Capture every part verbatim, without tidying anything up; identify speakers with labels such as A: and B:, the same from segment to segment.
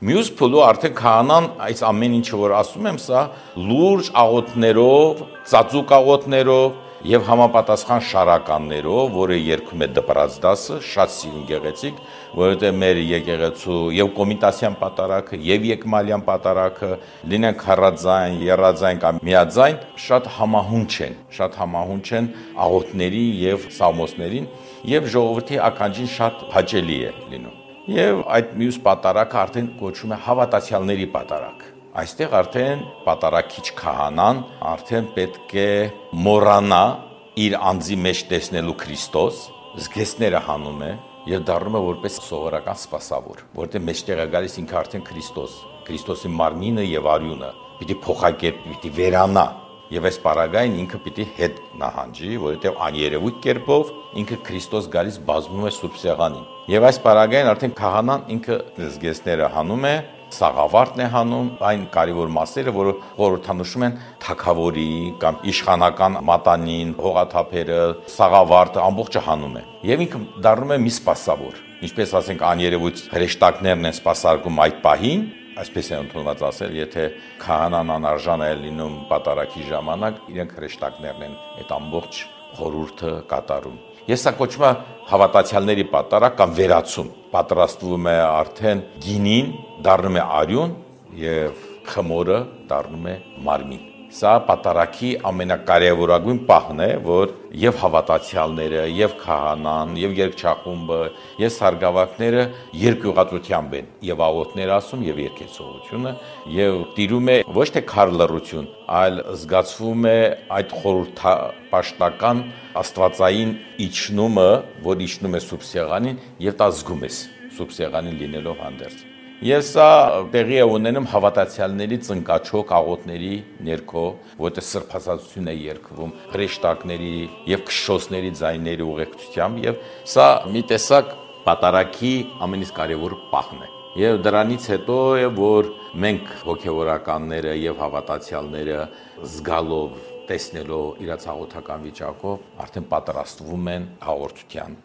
A: Մյուս փուլը արդեն քահանան այս ամեն ինչը որ ասում եմ, սա լուրջ աղոթներով, ծածուկ աղոթներով եւ համապատասխան շարականներով, որը երգում է դպրած դասը, շատ սիրուն գեղեցիկ, որովհետեւ մեր եկեղեցու եւ կոմիտասյան պատարագը եւ եկմալյան պատարագը լինեն քառաձայն, երազայն կամ միաձայն, շատ համահունչ են, շատ համահունչ են աղոթների եւ սաղմոսներին եւ ժողովրդի ականջին շատ հաճելի է լինում։ Եվ այդ մյուս պատարագը արդեն կոչվում է հավատացյալների պատարագ։ Այստեղ արդեն պատարագիչ քահանան արդեն պետք է մոռանա իր անձի մեջ տեսնելու Քրիստոս, զգեստները հանում է եւ դառնում է որպես սովորական սպասավոր, որտեղ մեջտեղ է գալիս ինքը արդեն Քրիստոս, Քրիստոսի մարմինը եւ արյունը, պիտի փոխակերպ, պիտի վերանա։ Եվ այս պարագային ինքը պիտի հետ նահանջի, որովհետև աներևույթ կերպով ինքը Քրիստոս գալիս բազմում է Սուրբ Սեղանին։ Եվ այս պարագային արդեն քահանան ինքը զգեստները հանում է, սաղավարտն է հանում, այն կարևոր մասերը, որը խորհրդանշում են թագավորի կամ իշխանական մատանին, հողաթափերը, սաղավարտը ամբողջը հանում է։ Եվ ինքը դառնում է մի սպասավոր։ Ինչպես ասենք աներևույթ հրեշտակներն են սպասարկում այդ պահին, այսպես է ընդունված ասել, եթե քահանան անարժան է լինում պատարագի ժամանակ, իրենք հրեշտակներն են այդ ամբողջ խորհուրդը կատարում։ Ես սա կոչվում է հավատացյալների պատարագ կամ վերացում։ Պատրաստվում է արդեն գինին, դառնում է արյուն եւ խմորը դառնում է մարմին։ Սա պատարագի ամենակարևորագույն պահն է, որ եւ հավատացյալները, եւ քահանան, եւ երգչախումբը, եւ սարգսակները երկյուղատրությամբ են եւ աղոթներ ասում եւ երգեցողությունը եւ տիրում է ոչ թե քար լռություն, այլ զգացվում է այդ խորհրդապաշտական աստվածային իջնումը, որ իջնում է Սուրբ Սեղանին եւ դա զգում ես Սուրբ Սեղանին լինելով հանդերձ։ Եվ սա տեղի է ունենում հավատացյալների ծնկաչոք աղոթների ներքո, որտեղ սրբազատություն է երգվում, հրեշտակների եւ քշոսների ձայների ուղեկցությամբ, եւ սա մի տեսակ պատարագի ամենից կարևոր պահն է։ Եվ դրանից հետո է, որ մենք հոգեվորականները եւ հավատացյալները զգալով, տեսնելով իրաց աղոթական վիճակով, արդեն պատրաստվում են հաղորդության։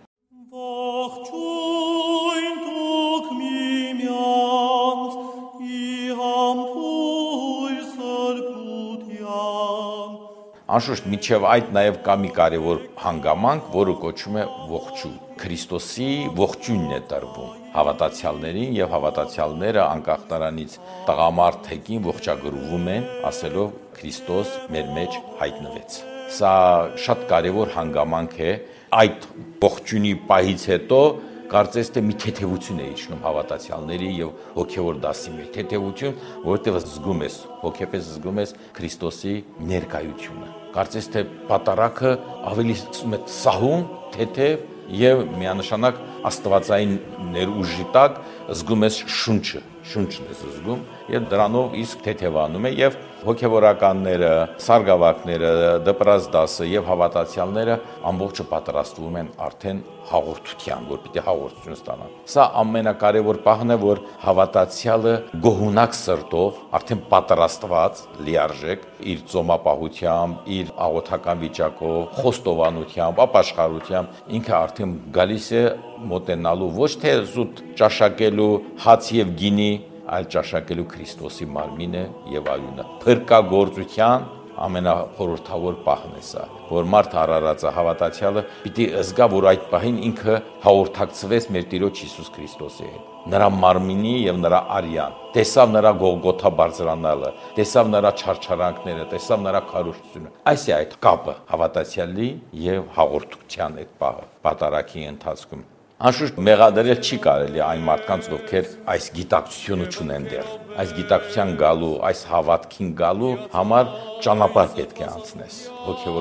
A: Անշուշտ միջև այդ նաև կա մի կարևոր հանգամանք, որը կոչվում է ողջույն։ Քրիստոսի ողջույնն է տրվում հավատացյալներին եւ հավատացյալները անկախ նրանից տղամարդ թեկին ողջագրվում են, ասելով Քրիստոս մեր մեջ հայտնվեց։ Սա շատ կարևոր հանգամանք է։ Այդ ողջույնի պահից հետո կարծես թե մի թեթևություն է իջնում հավատացյալների եւ հոգեվոր դասի մեջ։ Թեթևություն, որովհետեւ զգում ես, հոգեպես զգում ես Քրիստոսի ներկայությունը։ Կարծես թե պատարագը ավելի սահուն, թեթև եւ միանշանակ աստվածային ներուժի տակ զգում ես շունչը, շունչն ես զգում եւ դրանով իսկ թեթևանում է եւ հոգեվորականները, սարգսակները, դպրած դասը եւ հավատացյալները ամբողջը պատրաստվում են արդեն հաղորդության, որ պիտի հաղորդություն ստանան։ Սա ամենակարևոր պահն է, որ հավատացյալը գոհունակ սրտով, արդեն պատրաստված, լիարժեք իր ծոմապահությամբ, իր աղոթական վիճակով, խոստովանությամբ, ապաշխարությամբ ինքը արդեն գալիս է մոտենալու ոչ թե զուտ ճաշակելու հաց եւ գինի, այլ ճաշակելու Քրիստոսի մարմինը եւ արյունը։ Փրկագործության ամենախորհրդավոր պահն է սա, որ մարդ արարածը հավատացյալը պիտի զգա, որ այդ պահին ինքը հաղորդակցվեց մեր Տիրոջ Հիսուս Քրիստոսի հետ։ Նրա մարմինի եւ նրա արյան, տեսավ նրա Գողգոթա բարձրանալը, տեսավ նրա չարչարանքները, տեսավ նրա քարոզությունը։ Այս է այդ կապը հավատացյալի եւ հաղորդության այդ պահը պատարագի ընթացքում։ Անշուշտ մեղադրել չի կարելի այն մարդկանց, ովքեր այս գիտակցությունը չունեն դեռ։ Այս գիտակցության գալու, այս հավատքին գալու համար ճանապարհ պետք է անցնես։ Հոգևոր